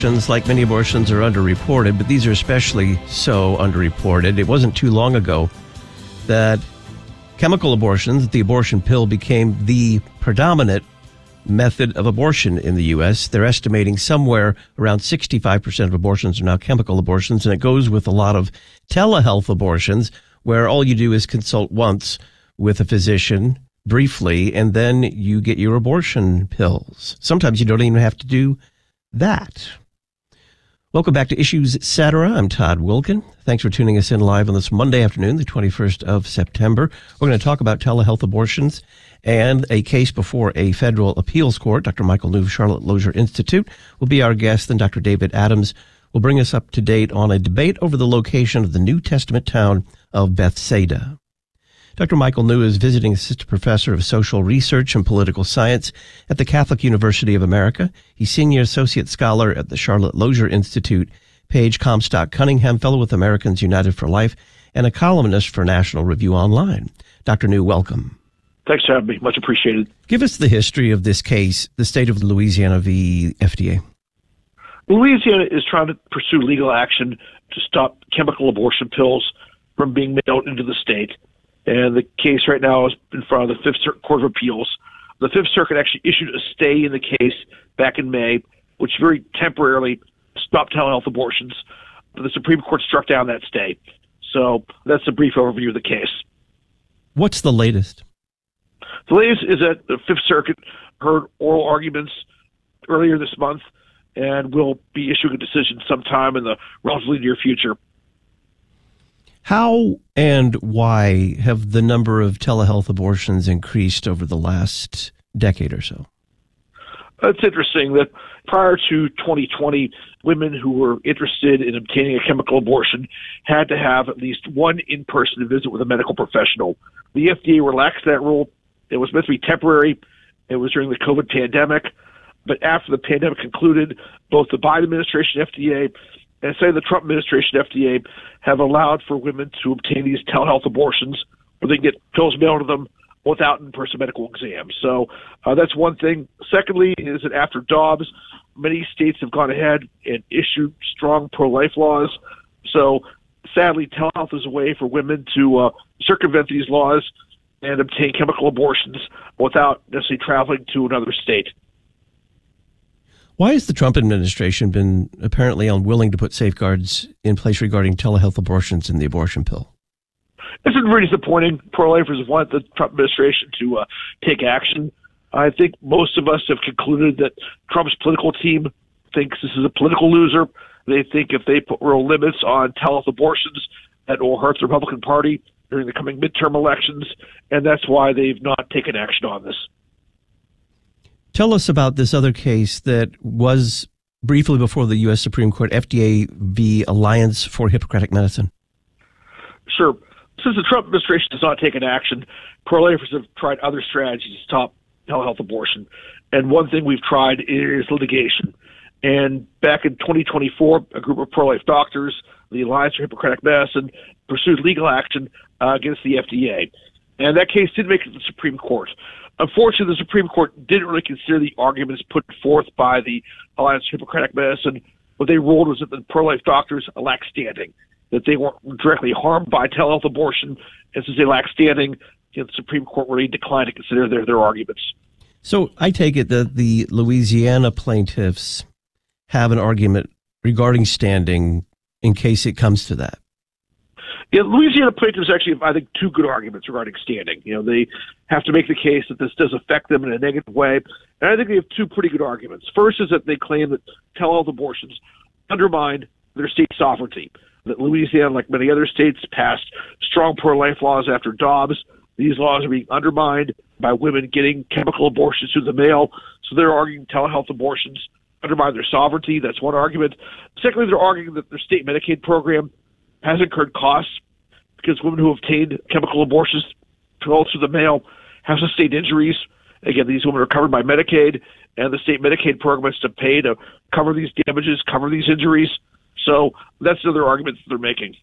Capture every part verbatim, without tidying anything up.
Like many abortions, are underreported, but these are especially so underreported. It wasn't too long ago that chemical abortions, the abortion pill, became the predominant method of abortion in the U S. They're estimating somewhere around sixty-five percent of abortions are now chemical abortions, and it goes with a lot of telehealth abortions where all you do is consult once with a physician briefly, and then you get your abortion pills. Sometimes you don't even have to do that. Welcome back to Issues et cetera. I'm Todd Wilkin. Thanks for tuning us in live on this Monday afternoon, the twenty-first of September. We're going to talk about telehealth abortions and a case before a federal appeals court. Doctor Michael New of Charlotte Lozier Institute will be our guest, and Doctor David Adams will bring us up to date on a debate over the location of the New Testament town of Bethsaida. Doctor Michael New is visiting assistant professor of social research and political science at the Catholic University of America. He's senior associate scholar at the Charlotte Lozier Institute, Page Comstock Cunningham Fellow with Americans United for Life, and a columnist for National Review Online. Doctor New, welcome. Thanks for having me. Much appreciated. Give us the history of this case, the state of Louisiana v. F D A. Louisiana is trying to pursue legal action to stop chemical abortion pills from being mailed into the state. And the case right now is in front of the Fifth Circuit Court of Appeals. The Fifth Circuit actually issued a stay in the case back in May, which very temporarily stopped telehealth abortions. But the Supreme Court struck down that stay. So that's a brief overview of the case. What's the latest? The latest is that the Fifth Circuit heard oral arguments earlier this month and will be issuing a decision sometime in the relatively near future. How and why have the number of telehealth abortions increased over the last decade or so? It's interesting that prior to twenty twenty, women who were interested in obtaining a chemical abortion had to have at least one in-person visit with a medical professional. The F D A relaxed that rule. It was meant to be temporary. It was during the COVID pandemic. But after the pandemic concluded, both the Biden administration, F D A, and say the Trump administration, F D A, have allowed for women to obtain these telehealth abortions where they can get pills mailed to them without in-person medical exams. So uh, that's one thing. Secondly, is that after Dobbs, many states have gone ahead and issued strong pro-life laws. So sadly, telehealth is a way for women to uh, circumvent these laws and obtain chemical abortions without necessarily traveling to another state. Why has the Trump administration been apparently unwilling to put safeguards in place regarding telehealth abortions in the abortion pill? It's been really disappointing. Pro-lifers want the Trump administration to uh, take action. I think most of us have concluded that Trump's political team thinks this is a political loser. They think if they put real limits on telehealth abortions, that will hurt the Republican Party during the coming midterm elections, and that's why they've not taken action on this. Tell us about this other case that was briefly before the U S Supreme Court, F D A v. Alliance for Hippocratic Medicine. Sure. Since the Trump administration has not taken action, pro-lifers have tried other strategies to stop telehealth abortion. And one thing we've tried is litigation. And back in twenty twenty-four, a group of pro-life doctors, the Alliance for Hippocratic Medicine, pursued legal action uh, against the F D A. And that case did make it to the Supreme Court. Unfortunately, the Supreme Court didn't really consider the arguments put forth by the Alliance for Hippocratic Medicine. What they ruled was that the pro-life doctors lacked standing, that they weren't directly harmed by telehealth abortion, and since they lacked standing, you know, the Supreme Court really declined to consider their, their arguments. So I take it that the Louisiana plaintiffs have an argument regarding standing in case it comes to that. Yeah, Louisiana plaintiffs actually have, I think, two good arguments regarding standing. You know, they have to make the case that this does affect them in a negative way, and I think they have two pretty good arguments. First is that they claim that telehealth abortions undermine their state sovereignty, that Louisiana, like many other states, passed strong pro-life laws after Dobbs. These laws are being undermined by women getting chemical abortions through the mail, so they're arguing telehealth abortions undermine their sovereignty. That's one argument. Secondly, they're arguing that their state Medicaid program has incurred costs because women who obtained chemical abortions through the mail have sustained injuries. Again, these women are covered by Medicaid, and the state Medicaid program has to pay to cover these damages, cover these injuries. So that's another argument that they're making.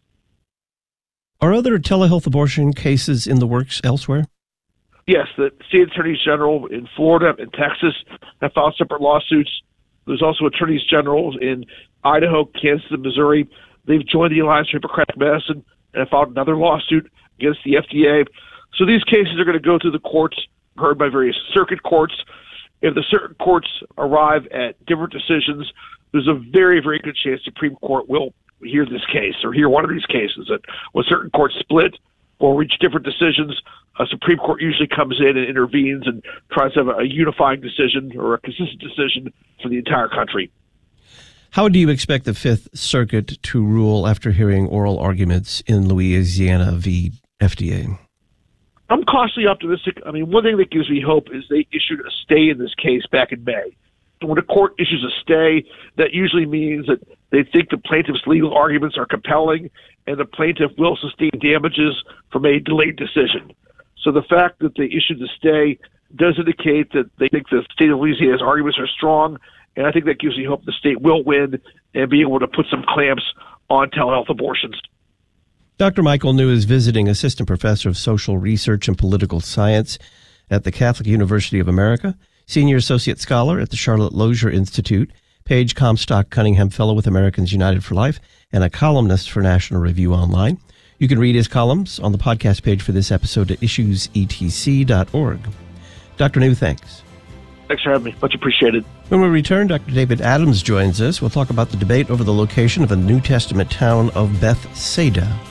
Are other telehealth abortion cases in the works elsewhere? Yes, the state attorneys general in Florida and Texas have filed separate lawsuits. There's also attorneys general in Idaho, Kansas, and Missouri. They've joined the Alliance for Hippocratic Medicine and have filed another lawsuit against the F D A. So these cases are going to go through the courts, heard by various circuit courts. If the circuit courts arrive at different decisions, there's a very, very good chance the Supreme Court will hear this case or hear one of these cases. That when certain courts split or reach different decisions, a Supreme Court usually comes in and intervenes and tries to have a unifying decision or a consistent decision for the entire country. How do you expect the Fifth Circuit to rule after hearing oral arguments in Louisiana v. F D A? I'm cautiously optimistic. I mean, one thing that gives me hope is they issued a stay in this case back in May. When a court issues a stay, that usually means that they think the plaintiff's legal arguments are compelling and the plaintiff will sustain damages from a delayed decision. So the fact that they issued the stay does indicate that they think the state of Louisiana's arguments are strong, and I think that gives me hope the state will win and be able to put some clamps on telehealth abortions. Doctor Michael New is visiting assistant professor of social research and political science at the Catholic University of America, senior associate scholar at the Charlotte Lozier Institute, Paige Comstock Cunningham Fellow with Americans United for Life, and a columnist for National Review Online. You can read his columns on the podcast page for this episode at issues e t c dot org. Doctor New, thanks. Thanks for having me. Much appreciated. When we return, Doctor David Adams joins us. We'll talk about the debate over the location of a New Testament town of Bethsaida.